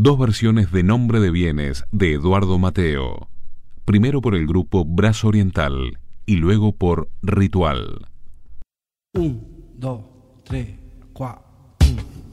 Dos versiones de Nombre de Bienes de Eduardo Mateo. Primero por el grupo Brazo Oriental y luego por Ritual. 1, 2, 3, 4.